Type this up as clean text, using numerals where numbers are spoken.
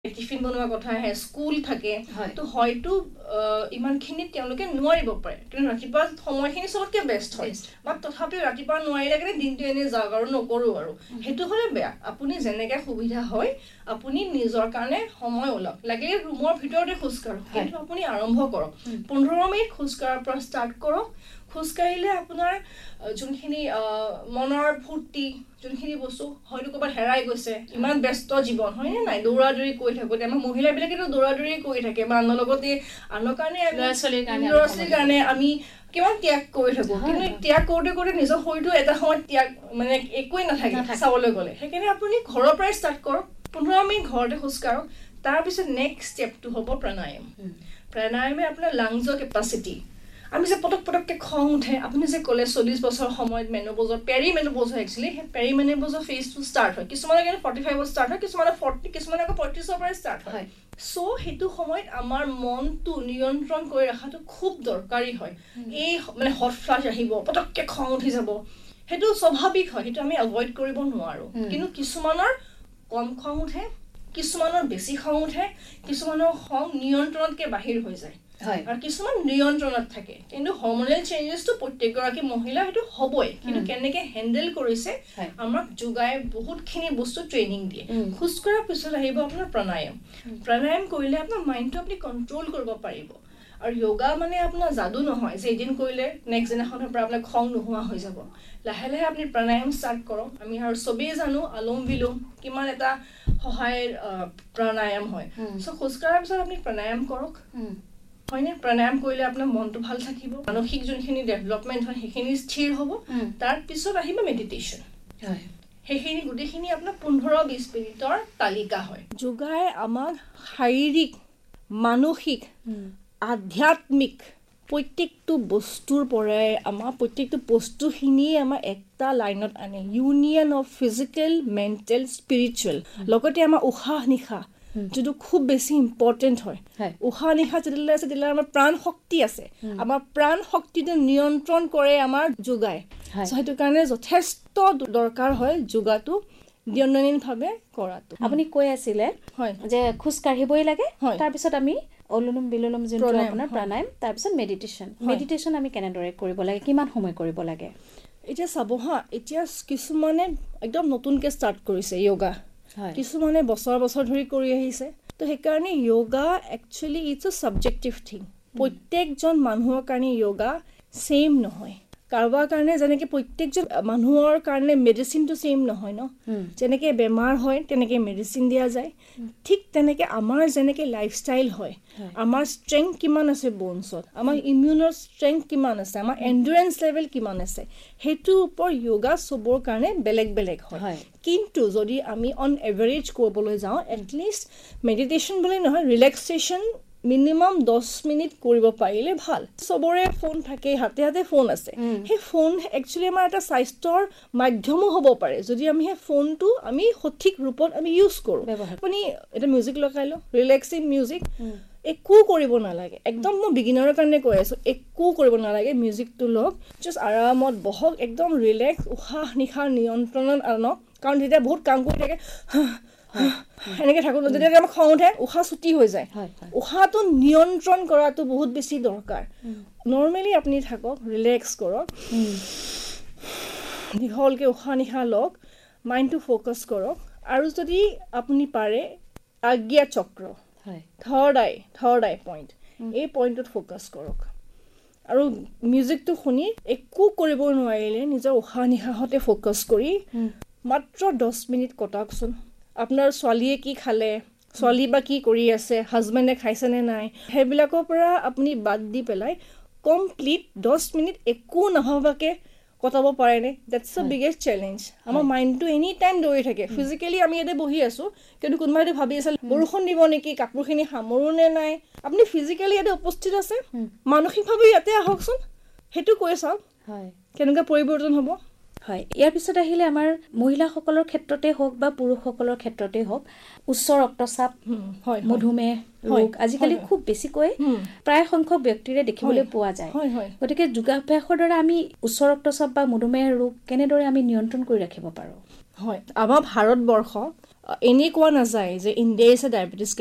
tiffin বনোৱা কথা আহে স্কুল থাকে তো হয়তো ইমানখিনি তেওঁলোকে নোৱাৰিব পাৰে কিন্তু ৰাতিপুৱা সময়খিনি সবতকৈ বেষ্ট হয় বা তথাপিও ৰাতিপুৱা নোৱাৰিলে কাৰণে দিনটো এনে যাওক আৰু নকৰোঁ আৰু সেইটো হ'লে বেয়া আপুনি যেনেকৈ সুবিধা হয় আপুনি নিজৰ কাৰণে সময় ওলাওক লাগিলে ৰুমৰ ভিতৰতে খোজকাঢ়ক কিন্তু আপুনি আৰম্ভ কৰক 15 মিনিট খোজকাঢ়াৰ পৰা ষ্টাৰ্ট কৰক খোজকাঢ়িলে আপোনাৰ যোনখিনি মনৰ ফূৰ্তি যোনখিনি বস্তু হয়তো ক'ৰবাত হেৰাই গৈছে ইমান ব্যস্ত জীৱন হয়নে নাই দৌৰাদৌৰি কৰি থাকোঁতে আমাৰ মহিলাবিলাকেতো দৌৰাদৌৰি কৰি থাকে বা আনৰ লগতে আনৰ কাৰণে ল'ৰা ছোৱালীৰ কাৰণে আমি কিমান ত্যাগ কৰি থাকোঁ কিন্তু ত্যাগ কৰোঁতে কৰোঁতে নিজৰ শৰীৰটো এটা সময়ত ত্যাগ মানে একোৱেই নাথাকে চাবলৈ গ'লে সেইকাৰণে আপুনি ঘৰৰ পৰাই ষ্টাৰ্ট কৰক 15 মিনিট ঘৰতে খোজকাঢ়ক তাৰপিছত নেক্সট ষ্টেপটো হ'ব প্ৰাণায়ামে আপোনাৰ লাংছৰ কেপাচিটি আমি যে পটককৈ খং উঠে আপুনি যে ক'লে 40 বছৰ সময়ত মেনোপজৰ পেৰিমেনোপজ হয় একচুৱেলি সেই পেৰিমেনোপজৰ ফেজটো ষ্টাৰ্ট হয় কিছুমানৰ কিন্তু 45 ষ্টাৰ্ট হয় কিছুমানৰ 40 কিছুমানৰ আকৌ 35 পৰা ষ্টাৰ্ট হয় সো সেইটো সময়ত আমাৰ মনটো নিয়ন্ত্ৰণ কৰি ৰখাটো খুব দৰকাৰী হয় এই মানে হট ফ্লাছ আহিব পটককৈ খং উঠি যাব সেইটো স্বাভাৱিক হয় সেইটো আমি এভইড কৰিব নোৱাৰোঁ কিন্তু কিছুমানৰ কম খং উঠে কিছুমানৰ বেছি খং উঠে কিছুমানৰ খং নিয়ন্ত্ৰণতকৈ বাহিৰ হৈ যায় আৰু কিছুমান নিয়ন্ত্ৰণত থাকে কিন্তু হৰমনেল চেঞ্জেছটো প্ৰত্যেকগৰাকী মহিলা সেইটো হ'বই কিন্তু কেনেকৈ হেণ্ডেল কৰিছে আমাক যোগাই বহুতখিনি বস্তু ট্ৰেইনিং দিয়ে খোজ কঢ়াৰ পিছত আহিব আপোনাৰ প্ৰাণায়াম কৰিলে আপোনাৰ মাইণ্ডটো আপুনি কণ্ট্ৰল কৰিব পাৰিব আৰু য়োগা মানে আপোনাৰ যাদু নহয় যে এদিন কৰিলে নেক্সট দিনাখনৰ পৰা আপোনাৰ খং নোহোৱা হৈ যাব লাহে লাহে আপুনি প্ৰাণায়াম ষ্টাৰ্ট কৰক আমি আৰু চবেই জানো আলোম বিলোম কিমান এটা সহায়ৰ প্ৰাণায়াম হয় চ' খোজ কঢ়াৰ পিছত আপুনি প্ৰাণায়াম কৰক হয়নে প্ৰাণায়াম কৰিলে আপোনাৰ মনটো ভাল থাকিব মানসিক যোনখিনি ডেভেলপমেণ্ট হয় সেইখিনি স্থিৰ হ'ব তাৰপিছত আহিব মেডিটেশ্যন সেইখিনি গোটেইখিনি আপোনাৰ 15-20 মিনিটৰ তালিকা হয় যোগাই আমাক শাৰীৰিক মানসিক আধ্যাত্মিক প্ৰত্যেকটো বস্তুৰ পৰাই আমাৰ প্ৰত্যেকটো বস্তুখিনিয়ে আমাৰ একটা লাইনত আনে union of physical mental spiritual লগতে আমাৰ উশাহ নিশাহ যিটো খুব বেছি ইম্পৰ্টেণ্ট হয় উশাহ নিশাহ যেতিয়ালৈ আছে তেতিয়ালৈ আমাৰ প্ৰাণ শক্তি আছে আমাৰ প্ৰাণ শক্তিটো নিয়ন্ত্ৰণ কৰে আমাৰ যোগাই সেইটো কাৰণে যথেষ্ট দৰকাৰ হয় যোগাটো দৈনন্দিনভাৱে কৰাটো আপুনি কৈ আছিলে যে খোজ কাঢ়িবই লাগে তাৰপিছত আমি অনুলোম বিলোম যোনটো আপোনাৰ প্ৰাণায়াম তাৰপিছত মেডিটেশ্যন আমি কেনেদৰে কৰিব লাগে কিমান সময় কৰিব লাগে এতিয়া চাব এতিয়া কিছুমানে একদম নতুনকৈ ষ্টাৰ্ট কৰিছে য়োগা কিছুমানে বছৰ ধৰি কৰি আহিছে তো সেইকাৰণে yoga actually it's a subjective thing প্ৰত্যেকজন মানুহৰ কাৰণে য়োগা ছেইম নহয় কাৰোবাৰ কাৰণে যেনেকৈ প্ৰত্যেকজন মানুহৰ কাৰণে মেডিচিনটো ছেইম নহয় ন যেনেকৈ বেমাৰ হয় তেনেকৈ মেডিচিন দিয়া যায় ঠিক তেনেকৈ আমাৰ যেনেকৈ লাইফষ্টাইল হয় আমাৰ ষ্ট্ৰেংথ কিমান আছে বনছত আমাৰ ইমিউনৰ ষ্ট্ৰেংথ কিমান আছে আমাৰ এণ্ডুৰেঞ্চ লেভেল কিমান আছে সেইটোৰ ওপৰত য়োগা চবৰ কাৰণে বেলেগ বেলেগ হয় কিন্তু যদি আমি অন এভাৰেজ কৰিবলৈ যাওঁ এটলিষ্ট মেডিটেশ্যন বুলি নহয় ৰিলেক্সেশ্যন মিনিমাম 10 মিনিট কৰিব পাৰিলে ভাল চবৰে ফোন থাকে হাতে ফোন আছে সেই ফোন একচুৱেলি আমাৰ এটা স্বাস্থ্যৰ মাধ্যমো হ'ব পাৰে যদি আমি সেই ফোনটো আমি সঠিক ৰূপত আমি ইউজ কৰোঁ আপুনি এটা মিউজিক লগাই লওঁ ৰিলেক্সিং মিউজিক একো কৰিব নালাগে একদম মই বিগিনাৰৰ কাৰণে কৈ আছোঁ একো কৰিব নালাগে মিউজিকটো লওক জাষ্ট আৰামত বহক একদম ৰিলেক্স উশাহ নিশাহ নিয়ন্ত্ৰণত আনক কাৰণ যেতিয়া বহুত কাম কৰি থাকে এনেকৈ থাকোঁ যেতিয়া আমাৰ খং উঠে উশাহ ছুটি হৈ যায় উশাহটো নিয়ন্ত্ৰণ কৰাটো বহুত বেছি দৰকাৰ নৰ্মেলি আপুনি থাকক ৰিলেক্স কৰক দীঘলকৈ উশাহ নিশাহ লওক মাইণ্ডটো ফ'কাছ কৰক আৰু যদি আপুনি পাৰে আজ্ঞা চক্ৰ থাৰ্ড আই পইণ্ট এই পইণ্টটোত ফ'কাছ কৰক আৰু মিউজিকটো শুনি একো কৰিব নোৱাৰিলে নিজৰ উশাহ নিশাহতে ফ'কাছ কৰি মাত্ৰ 10 মিনিট কটাওকচোন আপোনাৰ ছোৱালীয়ে কি খালে ছোৱালী বা কি কৰি আছে হাজবেণ্ডে খাইছেনে নাই সেইবিলাকৰ পৰা আপুনি বাদ দি পেলাই কমপ্লিট 10 মিনিট একো নহ'বাকৈ কটাব পাৰেনে ডেটছ দ্য বিগেষ্ট চেলেঞ্জ আমাৰ মাইণ্ডটো এনি টাইম দৌৰি থাকে ফিজিকেলি আমি ইয়াতে বহি আছোঁ কিন্তু কোনোবাই এইটো ভাবি আছে বৰষুণ দিব নেকি কাপোৰখিনি সামৰোঁ নে নাই আপুনি ফিজিকেলি ইয়াতে উপস্থিত আছে মানসিকভাৱে ইয়াতে আহকচোন সেইটো কৈ চাওক কেনেকুৱা পৰিৱৰ্তন হ'ব হয় ইয়াৰ পিছত আহিলে আমাৰ মহিলাসকলৰ ক্ষেত্ৰতে হওক বা পুৰুষসকলৰ ক্ষেত্ৰতে হওক উচ্চ ৰক্তচাপ মধুমেহ ৰোগ আজিকালি খুব বেছিকৈ প্ৰায় সংখ্যক ব্যক্তিৰে দেখিবলৈ পোৱা যায় গতিকে যোগাভ্যাসৰ দ্বাৰা আমি উচ্চ ৰক্তচাপ বা মধুমেহ ৰোগ কেনেদৰে আমি নিয়ন্ত্ৰণ কৰি ৰাখিব পাৰোঁ হয় আমাৰ ভাৰতবৰ্ষ এনেই কোৱা নাযায় যে ইণ্ডিয়া ইজ এ ডায়েবেটিছ